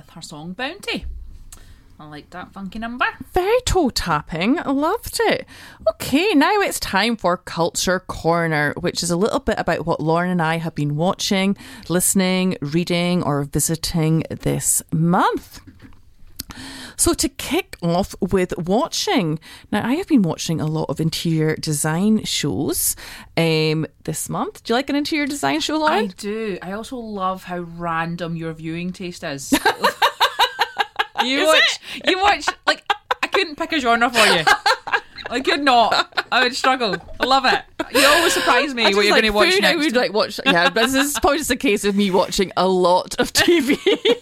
with her song Bounty. I like that funky number. Very toe tapping. I loved it. Okay, now it's time for Culture Corner, which is a little bit about what Lauren and I have been watching, listening, reading, or visiting this month. So to kick off with watching, now I have been watching a lot of interior design shows this month. Do you like an interior design show, Lauren? I do. I also love how random your viewing taste is. You watch, like, I couldn't pick a genre for you. I could not. I would struggle. I love it. You always surprise me what you're going to watch next. I would like watch. Yeah, but this is probably just a case of me watching a lot of TV.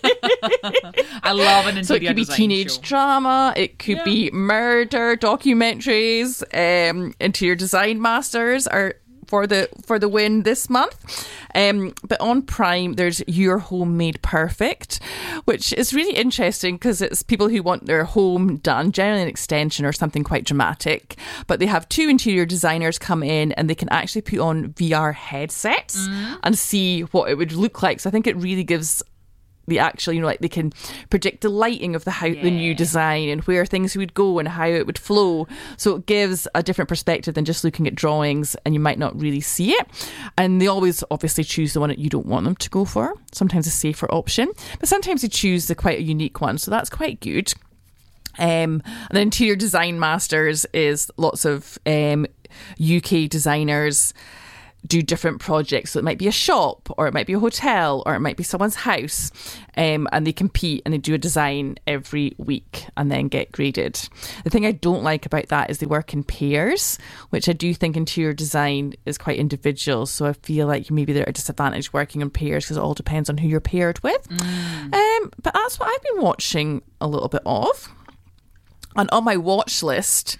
I love an interior design So it could be teenage show. drama. It could be murder documentaries. Interior design masters are for the win this month. But on Prime, there's Your Home Made Perfect, which is really interesting because it's people who want their home done, generally an extension or something quite dramatic. But they have two interior designers come in and they can actually put on VR headsets and see what it would look like. So I think it really gives the actual, like they can predict the lighting of the house, the new design, and where things would go and how it would flow. So it gives a different perspective than just looking at drawings and you might not really see it. And they always obviously choose the one that you don't want them to go for. Sometimes a safer option, but sometimes they choose the quite a unique one. So that's quite good. And the Interior Design Masters is lots of UK designers do different projects. So it might be a shop, or it might be a hotel, or it might be someone's house, and they compete and they do a design every week and then get graded. The thing I don't like about that is they work in pairs, which I do think interior design is quite individual. So I feel like maybe they're at a disadvantage working in pairs because it all depends on who you're paired with. But that's what I've been watching a little bit of. And on my watch list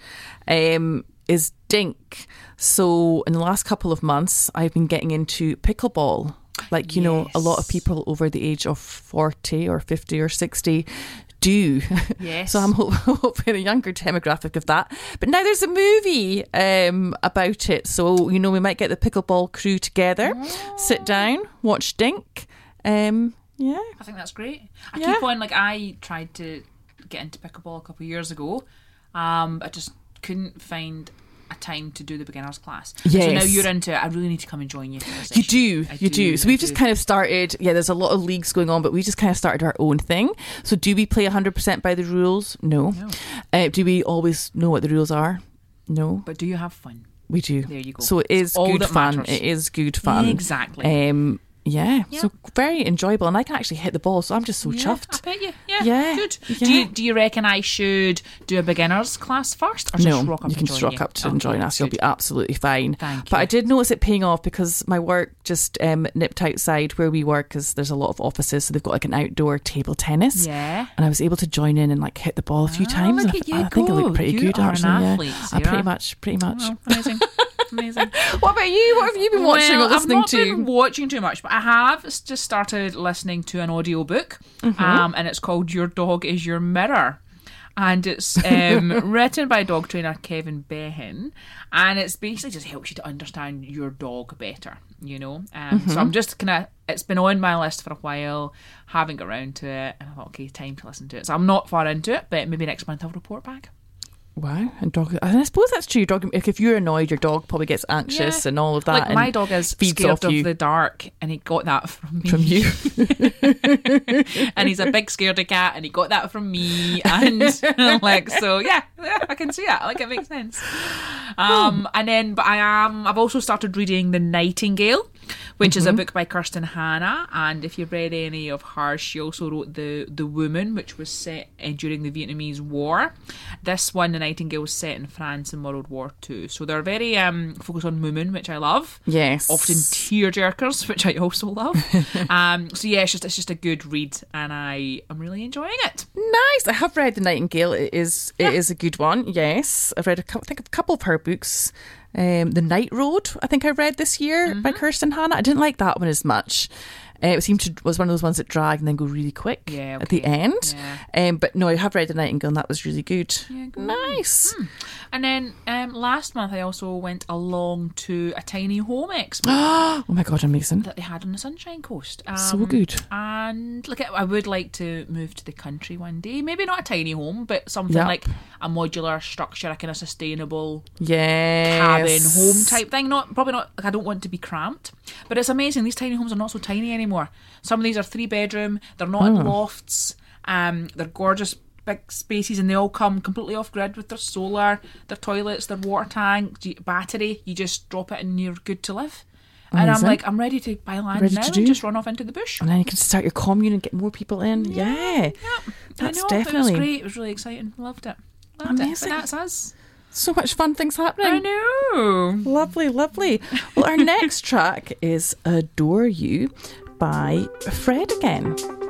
is Dink. So in the last couple of months, I've been getting into pickleball. Like, you know, a lot of people over the age of 40 or 50 or 60 do. Yes. So I'm hoping a younger demographic of that. But now there's a movie about it. So, you know, we might get the pickleball crew together, sit down, watch Dink. Yeah. I think that's great. I keep on, like, I tried to get into pickleball a couple of years ago. I just couldn't find a time to do the beginners class. Yes. So now you're into it. I really need to come and join you for this You session. do, you do. So we've just kind of started, there's a lot of leagues going on, but we just kind of started our own thing. So do we play 100% by the rules? No. Do we always know what the rules are? No. But do you have fun? We do. There you go. So it is all good that fun. matters. It is good fun. Exactly. So very enjoyable, and I can actually hit the ball, so I'm just so chuffed. I bet you. Good. Yeah. Do you reckon I should do a beginners class first, or just rock up you can just rock up to and join us. You'll be absolutely fine. Thank But you. I did notice it paying off because my work just nipped outside where we work, because there's a lot of offices, so they've got like an outdoor table tennis. Yeah. And I was able to join in and like hit the ball a few times. Look at you I think I look pretty You good are actually. an Yeah. athlete, I pretty Sarah. much. Oh, amazing. Amazing. What about you? What have you been watching or listening I've not to? been watching too much, but I have just started listening to an audiobook, and it's called Your Dog Is Your Mirror. And it's written by dog trainer Kevin Behan, and it's basically just helps you to understand your dog better, you know. So I'm just it's been on my list for a while, haven't got around to it, and I thought, okay, time to listen to it. So I'm not far into it, but maybe next month I'll report back. Wow, and dog. And I suppose that's true. Your dog, if you're annoyed, your dog probably gets anxious and all of that. Like and my dog is feeds scared off of you. the dark, and he got that from me. From you. And he's a big scaredy cat, and he got that from me. And like, so yeah, I can see that. Like, it makes sense. And then, but I've also started reading The Nightingale, which is a book by Kirsten Hanna. And if you've read any of hers, she also wrote The Woman, which was set during the Vietnamese War. This one, The Nightingale, was set in France in World War II. So they're very focused on women, which I love. Yes. Often tearjerkers, which I also love. So yeah, it's just a good read, and I am really enjoying it. Nice. I have read The Nightingale. It is a good one. Yes, I've read a couple of her books. The Night Road, I think I read this year by Kirsten Hanna. I didn't like that one as much. It was one of those ones that drag and then go really quick at the end. Yeah. But no, I have read The Nightingale, and that was really good. Yeah, good. Nice. And then last month I also went along to a tiny home expo Oh my God, amazing. that they had on the Sunshine Coast. So good. And and like I would like to move to the country one day. Maybe not a tiny home, but something Yep. like a modular structure, a kind of sustainable Yes. cabin home type thing. Probably not. Like I don't want to be cramped, but it's amazing. These tiny homes are not so tiny anymore. Some of these are 3-bedroom. They're not in lofts. They're gorgeous big spaces, and they all come completely off grid with their solar, their toilets, their water tank, battery. You just drop it and you're good to live. And I'm Amazing. like, I'm ready to buy land Ready now to do. and just run off into the bush. And then you can start your commune and get more people in. Yeah. That's I know, definitely It was great. It was really exciting. Loved it. Amazing. But that's us. so much fun things I happening. know. Lovely, lovely. Well, our next track is Adore You by Fred again.